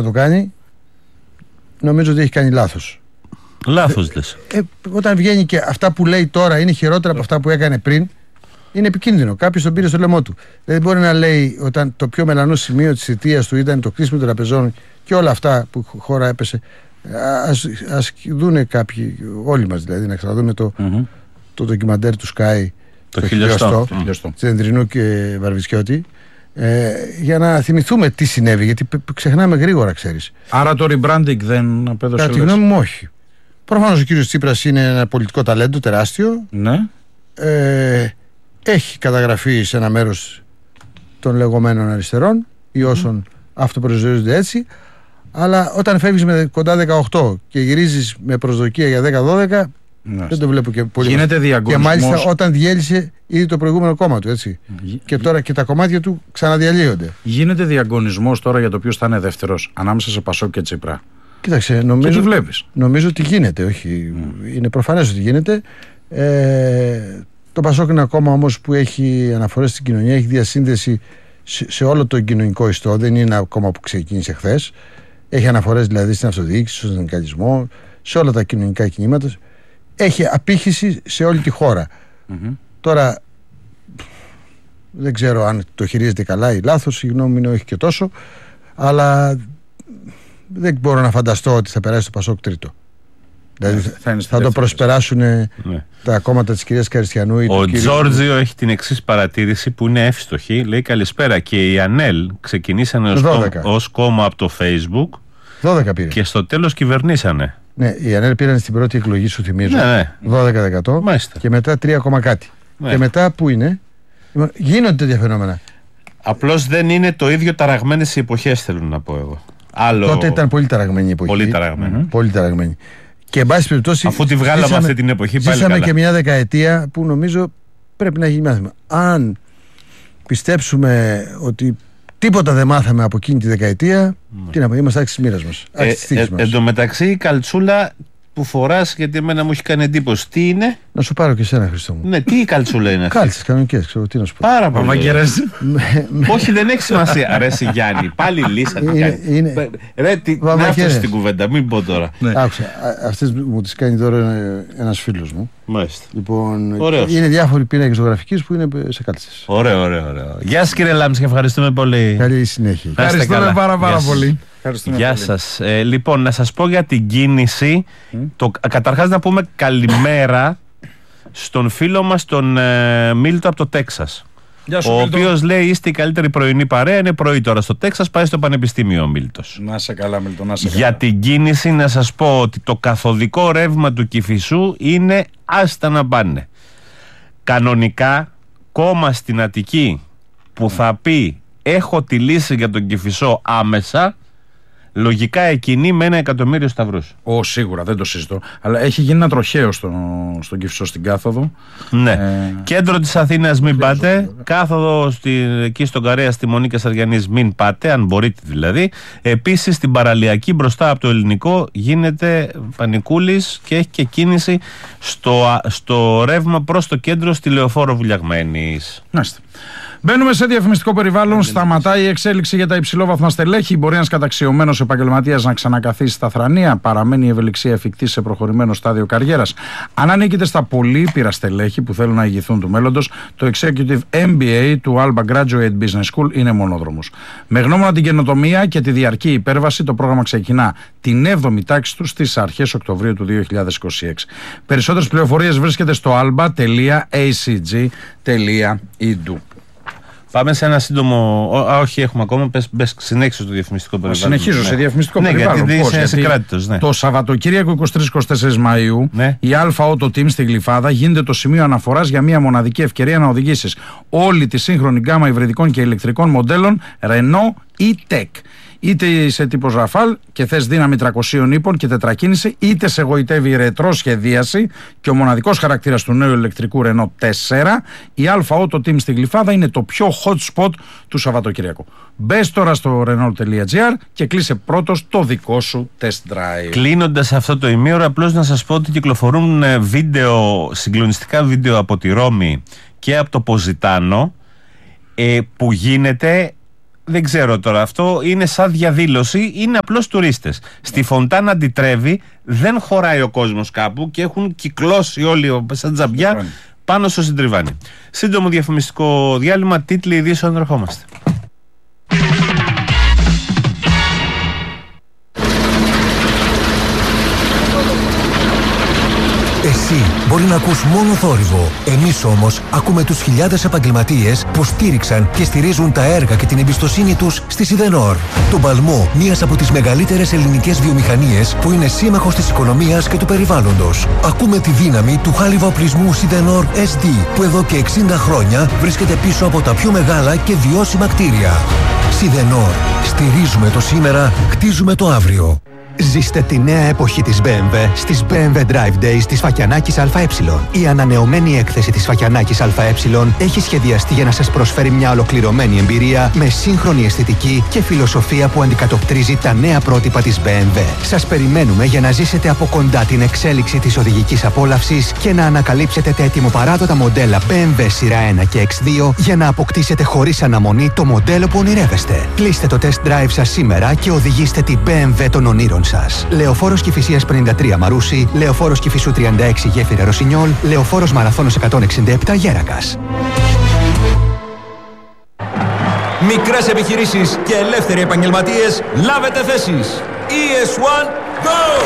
να το κάνει, νομίζω ότι έχει κάνει λάθος. Λάθος λες. Όταν βγαίνει και αυτά που λέει τώρα είναι χειρότερα από αυτά που έκανε πριν, είναι επικίνδυνο. Κάποιος τον πήρε στο λαιμό του. Δεν μπορεί να λέει όταν το πιο μελανό σημείο της θητείας του ήταν το κλείσιμο των τραπεζών και όλα αυτά που η χώρα έπεσε. Ας δούνε κάποιοι, όλοι μας δηλαδή, να ξαναδούμε το ντοκιμαντέρ του Sky, το χιλιοστό Τσεντρινού και Βαρβιτσιώτη, για να θυμηθούμε τι συνέβη, γιατί ξεχνάμε γρήγορα, ξέρεις. Άρα το rebranding δεν απέδωσε? Κατά τη γνώμη μου, όχι. Προφανώς ο κύριος Τσίπρας είναι ένα πολιτικό ταλέντο τεράστιο. Ναι. Έχει καταγραφεί σε ένα μέρος των λεγόμενων αριστερών ή όσων αυτοπροσδιορίζονται έτσι, αλλά όταν φεύγεις με κοντά 18 και γυρίζεις με προσδοκία για 10-12, δεν το βλέπω και πολύ. Γίνεται διαγωνισμός. Και μάλιστα όταν διέλυσε ήδη το προηγούμενο κόμμα του, έτσι. Και τώρα και τα κομμάτια του ξαναδιαλύονται. Γίνεται διαγωνισμός τώρα για το ποιος θα είναι δεύτερος ανάμεσα σε Πασόκ και Τσίπρα? Κοίταξε, νομίζω ότι γίνεται, όχι. Είναι προφανές ότι γίνεται. Το Πασόκ είναι ένα κόμμα όμως που έχει αναφορές στην κοινωνία, έχει διασύνδεση σε όλο το κοινωνικό ιστό. Δεν είναι ένα κόμμα που ξεκίνησε χθες. Έχει αναφορές δηλαδή στην αυτοδιοίκηση, στον συνδικαλισμό, σε όλα τα κοινωνικά κινήματα. Έχει απήχηση σε όλη τη χώρα. Τώρα δεν ξέρω αν το χειρίζεται καλά ή λάθος, η γνώμη είναι όχι και τόσο, αλλά δεν μπορώ να φανταστώ ότι θα περάσει το Πασόκ τρίτο. Δηλαδή θα το προσπεράσουν τα κόμματα της κυρίας Καριστιανού ή ο Τζόρτζιο έχει την εξής παρατήρηση που είναι εύστοχη. Λέει καλησπέρα, και οι ΑΝΕΛ ξεκινήσανε ως κόμμα από το Facebook 12 πήρε. Και στο τέλος κυβερνήσανε. Ναι, οι ΑΝΕΛ πήραν στην πρώτη εκλογή, σου θυμίζω, 12%. Μάλιστα. Και μετά 3, κάτι. Και μετά που είναι, γίνονται τέτοια φαινόμενα. Απλώς δεν είναι το ίδιο ταραγμένες οι εποχές, θέλω να πω εγώ. Τότε ήταν πολύ ταραγμένη η εποχή. Πολύ ταραγμένη. Και εν πάση περιπτώσει, αφού τη βγάλαμε αυτή την εποχή, πάλι ζήσαμε καλά. Και μια δεκαετία που νομίζω πρέπει να γίνει μάθημα. Αν πιστέψουμε ότι τίποτα δεν μάθαμε από εκείνη τη δεκαετία, τι να πούμε, είμαστε άξιοι της μοίρας μας. Εν τω μεταξύ, η καλτσούλα που φοράς, γιατί εμένα μου έχει κάνει εντύπωση, τι είναι? Να σου πάρω και εσένα, Χριστό μου. Ναι, τι η καλτσούλα είναι αυτή? Κάλτσες κανονικές, ξέρω τι να σου πω. Πάρα πολύ. Όχι, δεν έχει σημασία. Αρέσει Γιάννη, πάλι λύσατε. Ρε, να έφτασε την κουβέντα, μην πω τώρα. Άκουσα, αυτές μου τις κάνει τώρα ένας φίλος μου. Μάλιστα. Λοιπόν, είναι διάφοροι πίνακες ζωγραφικής που είναι σε κάλτσες. Ωραίο. Γεια σας κύριε Λάμψη και ευχαριστούμε πολύ. Καλή συνέχεια. Ευχαριστούμε πάρα πολύ. Γεια σας. Λοιπόν, να σας πω για την κίνηση. Καταρχάς να πούμε καλημέρα στον φίλο μας τον Μίλτο από το Τέξας. Ο οποίος λέει είστε η καλύτερη πρωινή παρέα. Είναι πρωί τώρα στο Τέξας, πάει στο πανεπιστήμιο ο Μίλτος. Να σε καλά, Μίλτο, να σε καλά. Για την κίνηση να σας πω ότι το καθοδικό ρεύμα του Κηφισού είναι άστα να πάνε. Κανονικά κόμμα στην Αττική που θα πει έχω τη λύση για τον Κηφισό άμεσα, λογικά εκκινεί με 1 εκατομμύριο σταυρούς. Σίγουρα, δεν το συζητώ. Αλλά έχει γίνει ένα τροχαίο στον Κηφισό στην κάθοδο. Ναι. Κέντρο της Αθήνας μην πάτε. Κάθοδο εκεί στον Καρέα στη Μονή Κεσαριανής μην πάτε, αν μπορείτε δηλαδή. Επίσης στην παραλιακή μπροστά από το Ελληνικό γίνεται πανικούλης και έχει και κίνηση στο ρεύμα προς το κέντρο στη Λεωφόρο Βουλιαγμένης. Μάλιστα. Μπαίνουμε σε διαφημιστικό περιβάλλον. Σταματάει η εξέλιξη για τα υψηλόβαθμα στελέχη. Μπορεί ένας καταξιωμένος επαγγελματίας να ξανακαθίσει στα θρανία. Παραμένει η ευελιξία εφικτή σε προχωρημένο στάδιο καριέρας. Αν ανήκετε στα πολύπειρα στελέχη που θέλουν να ηγηθούν του μέλλοντος, το Executive MBA του Alba Graduate Business School είναι μονόδρομος. Με γνώμονα την καινοτομία και τη διαρκή υπέρβαση, το πρόγραμμα ξεκινά την 7η τάξη του στις αρχές Οκτωβρίου του 2026. Περισσότερες πληροφορίες βρίσκεται στο alba.acg.edu. Πάμε σε ένα σύντομο. Όχι, έχουμε ακόμα. Πες, συνέχισε το διαφημιστικό περιβάλλον. Συνεχίζω σε διαφημιστικό περιβάλλον. Γιατί είσαι συγκράτητος. Ναι. Το Σαββατοκύριακο 23-24 Μαΐου, η Αλφα Auto Team στη Γλυφάδα γίνεται το σημείο αναφοράς για μια μοναδική ευκαιρία να οδηγήσεις όλη τη σύγχρονη γκάμα υβριδικών και ηλεκτρικών μοντέλων Renault E-Tech. Είτε είσαι τύπος Ραφάλ και θες δύναμη 300 ύπων και τετρακίνηση, είτε σε γοητεύει η ρετρό σχεδίαση και ο μοναδικός χαρακτήρας του νέου ηλεκτρικού Renault 4, η Alpha Auto Team στη Γλυφάδα είναι το πιο hot spot του Σαββατοκυριακού. Μπες τώρα στο Renault.gr και κλείσε πρώτος το δικό σου test drive. Κλείνοντας αυτό το ημίωρο, απλώς να σας πω ότι κυκλοφορούν συγκλονιστικά βίντεο από τη Ρώμη και από το Ποζιτάνο που γίνεται δεν ξέρω τώρα, αυτό είναι σαν διαδήλωση, είναι απλώς τουρίστες. Στη Φοντάνα Ντι Τρέβι δεν χωράει ο κόσμος κάπου και έχουν κυκλώσει όλοι σαν τζαμπιά πάνω στο συντριβάνι. Σύντομο διαφημιστικό διάλειμμα, τίτλοι ειδήσεων, ερχόμαστε. Εσύ μπορεί να ακούς μόνο θόρυβο. Εμείς όμως ακούμε τους χιλιάδες επαγγελματίες που στήριξαν και στηρίζουν τα έργα και την εμπιστοσύνη τους στη Σιδενόρ. Τον παλμό μιας από τις μεγαλύτερες ελληνικές βιομηχανίες που είναι σύμμαχος της οικονομίας και του περιβάλλοντος. Ακούμε τη δύναμη του χάλιβα οπλισμού Σιδενόρ SD που εδώ και 60 χρόνια βρίσκεται πίσω από τα πιο μεγάλα και βιώσιμα κτίρια. Σιδενόρ. Στηρίζουμε το σήμερα, χτίζουμε το αύριο. Ζήστε τη νέα εποχή της BMW στις BMW Drive Days της Φακιανάκης ΑΕ. Η ανανεωμένη έκθεση της Φακιανάκης ΑΕ έχει σχεδιαστεί για να σας προσφέρει μια ολοκληρωμένη εμπειρία με σύγχρονη αισθητική και φιλοσοφία που αντικατοπτρίζει τα νέα πρότυπα της BMW. Σας περιμένουμε για να ζήσετε από κοντά την εξέλιξη της οδηγικής απόλαυσης και να ανακαλύψετε τα ετοιμοπαράδοτα μοντέλα BMW σειρά 1 και X2 για να αποκτήσετε χωρίς αναμονή το μοντέλο που ονειρεύεστε. Κλείστε το test drive σας σήμερα και οδηγήστε την BMW των ονείρων σας. Λεωφόρος Κηφισίας 53 Μαρούσι, Λεωφόρος Κηφισού 36 Γέφυρα Ρωσινιόλ, Λεωφόρος Μαραθώνος 167 Γέρακας. Μικρές επιχειρήσεις και ελεύθεροι επαγγελματίες, λάβετε θέσεις. ES1 Go!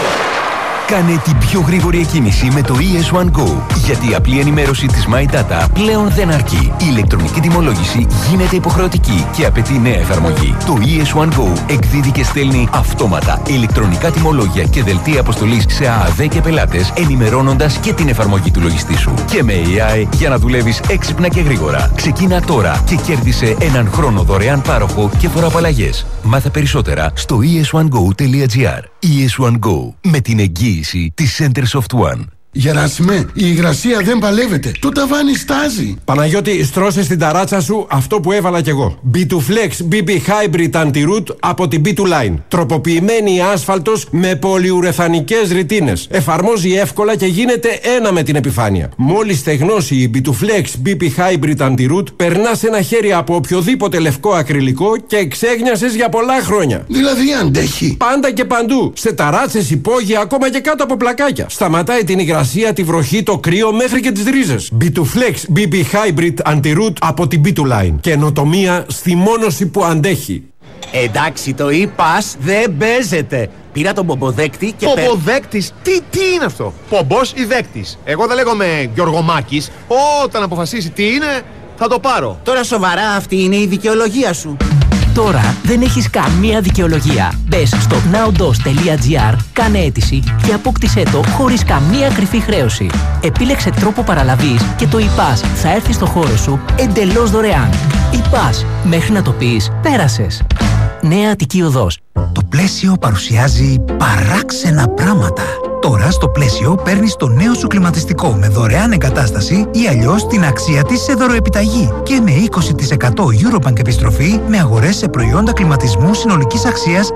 Κάνε την πιο γρήγορη εκκίνηση με το ES1 Go. Γιατί η απλή ενημέρωση της My Data πλέον δεν αρκεί. Η ηλεκτρονική τιμολόγηση γίνεται υποχρεωτική και απαιτεί νέα εφαρμογή. Το ES1 Go εκδίδει και στέλνει αυτόματα ηλεκτρονικά τιμολόγια και δελτία αποστολής σε ΑΑΔ και πελάτες, ενημερώνοντας και την εφαρμογή του λογιστή σου. Και με AI για να δουλεύεις έξυπνα και γρήγορα. Ξεκίνα τώρα και κέρδισε έναν χρόνο δωρεάν πάροχο και φοροαπαλλαγές. Μάθε περισσότερα στο es1go.gr. ES1 Go. Με την εγγύηση της Centersoft One. Γεράσιμε, η υγρασία δεν παλεύεται. Το ταβάνι στάζει. Παναγιώτη, στρώσε στην ταράτσα σου αυτό που έβαλα κι εγώ. B2Flex BB Hybrid Anti-Root από την B2Line. Τροποποιημένη άσφαλτος με πολυουρεθανικές ρητίνες. Εφαρμόζει εύκολα και γίνεται ένα με την επιφάνεια. Μόλις στεγνώσει η B2Flex BB Hybrid Anti-Root, περνάς ένα χέρι από οποιοδήποτε λευκό ακριλικό και ξέγνιασες για πολλά χρόνια. Δηλαδή αντέχει. Πάντα και παντού. Σε ταράτσες, υπόγεια, ακόμα και κάτω από πλακάκια. Σταματάει την υγρασία, τη βροχή, το κρύο μέχρι και τις ρίζες. B2Flex BB Hybrid Anti-Root από την B2Line. Καινοτομία στη μόνωση που αντέχει. Εντάξει, το e-pass δεν παίζεται. Πήρα τον πομποδέκτη και... Πομποδέκτης? Τι είναι αυτό? Πομπός ή δέκτης? Εγώ δεν λέγομαι Γιωργομάκης. Όταν αποφασίσει τι είναι, θα το πάρω. Τώρα σοβαρά, αυτή είναι η δικαιολογία σου? Τώρα δεν έχεις καμία δικαιολογία. Μπες στο nowdos.gr, κάνε αίτηση και απόκτησέ το χωρίς καμία κρυφή χρέωση. Επίλεξε τρόπο παραλαβής και το e-pass θα έρθει στο χώρο σου εντελώς δωρεάν. e-pass, μέχρι να το πεις, πέρασες. Νέα Αττική Οδός. Το Πλαίσιο παρουσιάζει παράξενα πράγματα. Τώρα στο Πλαίσιο παίρνεις το νέο σου κλιματιστικό με δωρεάν εγκατάσταση ή αλλιώς την αξία της σε δωροεπιταγή και με 20% Eurobank επιστροφή με αγορές σε προϊόντα κλιματισμού συνολικής αξίας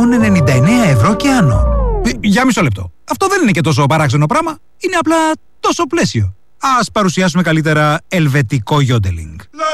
199 ευρώ και άνω. Για μισό λεπτό. Αυτό δεν είναι και τόσο παράξενο πράγμα. Είναι απλά τόσο Πλαίσιο. Ας παρουσιάσουμε καλύτερα ελβετικό γιόντελινγκ.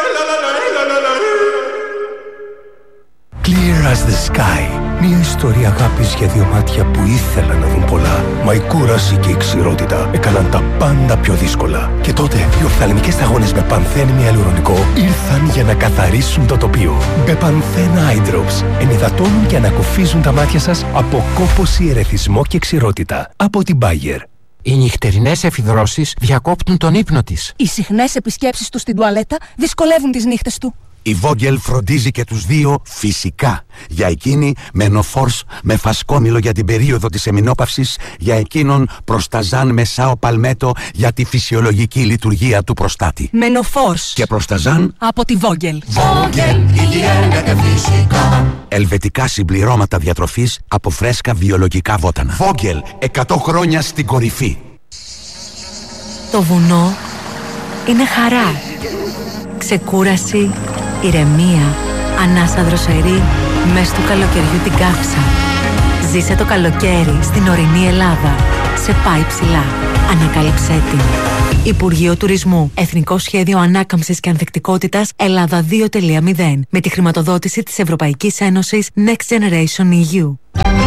Clear as the sky. Μια ιστορία αγάπης για δύο μάτια που ήθελαν να δουν πολλά. Μα η κούραση και η ξηρότητα έκαναν τα πάντα πιο δύσκολα. Και τότε οι οφθαλμικές σταγόνες με πανθένη αλουρονικό ήρθαν για να καθαρίσουν το τοπίο. Μπεπανθένα Eye Drops ενυδατώνουν και ανακουφίζουν τα μάτια σας από κόπωση, ερεθισμό και ξηρότητα. Από την Bayer. Οι νυχτερινές εφιδρώσεις διακόπτουν τον ύπνο της. Οι συχνές επισκέψεις του στην τουαλέτα δυσκολεύουν τις νύχτες του. Η Vogel φροντίζει και τους δύο φυσικά. Για εκείνη Menopause με φασκόμηλο για την περίοδο της εμεινόπαυσης, για εκείνον Προσταζάν με Σάο Παλμέτο για τη φυσιολογική λειτουργία του προστάτη. Menopause και Προσταζάν από τη Vogel. Vogel, υγιεινά και φυσικά. Ελβετικά συμπληρώματα διατροφής από φρέσκα βιολογικά βότανα. Vogel, 100 χρόνια στην κορυφή. Το βουνό είναι χαρά, ξεκούραση, ηρεμία, ανάσα δροσερή, μες του καλοκαιριού την καύσα. Ζήσε το καλοκαίρι στην ορεινή Ελλάδα. Σε πάει ψηλά. Ανακάλυψέ την. Υπουργείο Τουρισμού. Εθνικό Σχέδιο Ανάκαμψης και Ανθεκτικότητας Ελλάδα 2.0. Με τη χρηματοδότηση της Ευρωπαϊκής Ένωσης Next Generation EU.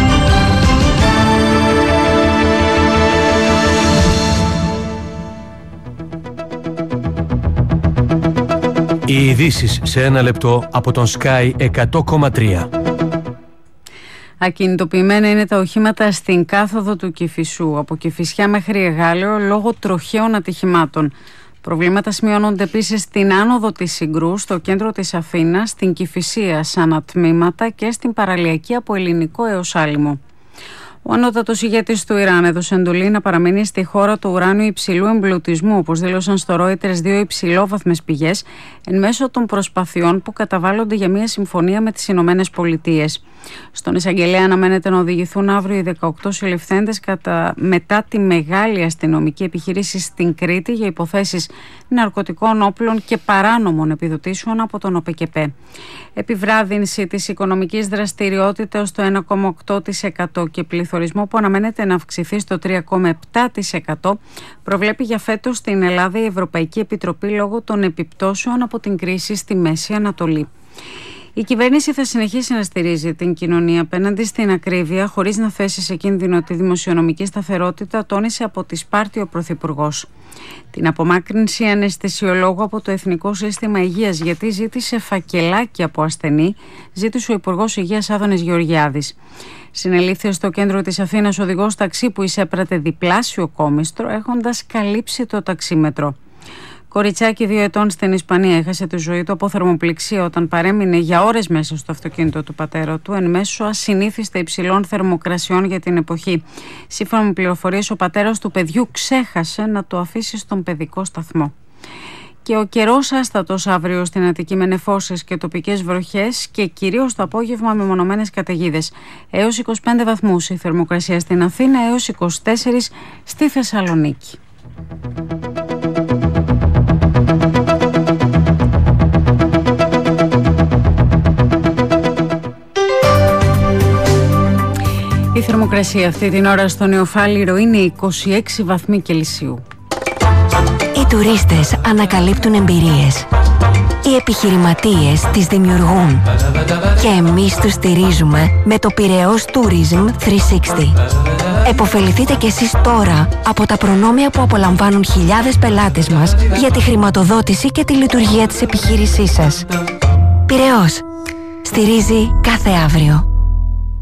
Οι ειδήσεις σε ένα λεπτό από τον Sky 100,3. Ακινητοποιημένα είναι τα οχήματα στην κάθοδο του Κηφισού, από Κηφισιά μέχρι Εγάλεο, λόγω τροχαίων ατυχημάτων. Προβλήματα σημειώνονται επίσης στην άνοδο της Συγκρού, στο κέντρο της Αθήνας, στην Κηφισία σαν ατμήματα και στην παραλιακή από Ελληνικό έως Άλυμο. Ο ανώτατος ηγέτης του Ιράν έδωσε εντολή να παραμείνει στη χώρα το ουράνιο υψηλού εμπλουτισμού, όπως δήλωσαν στο Reuters δύο υψηλόβαθμες πηγές, εν μέσω των προσπαθειών που καταβάλλονται για μια συμφωνία με τις Ηνωμένες Πολιτείες. Στον εισαγγελέα αναμένεται να οδηγηθούν αύριο οι 18 συλληφθέντες μετά τη μεγάλη αστυνομική επιχείρηση στην Κρήτη για υποθέσεις ναρκωτικών όπλων και παράνομων επιδοτήσεων από τον ΟΠΕΚΕΠΕ. Επιβράδυνση της οικονομικής δραστηριότητας στο 1,8% και πληθωρισμό που αναμένεται να αυξηθεί στο 3,7% προβλέπει για φέτος στην Ελλάδα η Ευρωπαϊκή Επιτροπή λόγω των επιπτώσεων από την κρίση στη Μέση Ανατολή. Η κυβέρνηση θα συνεχίσει να στηρίζει την κοινωνία απέναντι στην ακρίβεια, χωρίς να θέσει σε κίνδυνο τη δημοσιονομική σταθερότητα, τόνισε από τη Σπάρτη ο Πρωθυπουργός. Την απομάκρυνση αναισθησιολόγου από το Εθνικό Σύστημα Υγείας, γιατί ζήτησε φακελάκι από ασθενή, ζήτησε ο Υπουργός Υγείας Άδωνης Γεωργιάδης. Συνελήφθη στο κέντρο της Αθήνας οδηγός ταξί που εισέπρατε διπλάσιο κόμιστρο, έχοντας καλύψει το ταξίμετρο. Κοριτσάκι 2 ετών στην Ισπανία έχασε τη ζωή του από θερμοπληξία όταν παρέμεινε για ώρες μέσα στο αυτοκίνητο του πατέρα του εν μέσω ασυνήθιστα υψηλών θερμοκρασιών για την εποχή. Σύμφωνα με πληροφορίες, ο πατέρας του παιδιού ξέχασε να το αφήσει στον παιδικό σταθμό. Και ο καιρός άστατος αύριο στην Αττική με νεφώσεις και τοπικές βροχές και κυρίως το απόγευμα με μονομένες καταιγίδες. Έως 25 βαθμούς η θερμοκρασία στην Αθήνα, έως 24 στη Θεσσαλονίκη. Η θερμοκρασία αυτή την ώρα στο Νεοφάλιρο είναι 26 βαθμοί Κελσίου. Οι τουρίστες ανακαλύπτουν εμπειρίες. Οι επιχειρηματίες τις δημιουργούν. Και εμείς τους στηρίζουμε με το Πειραιώς Tourism 360. Εποφεληθείτε κι εσείς τώρα από τα προνόμια που απολαμβάνουν χιλιάδες πελάτες μας για τη χρηματοδότηση και τη λειτουργία της επιχείρησής σας. Πειραιώς. Στηρίζει κάθε αύριο.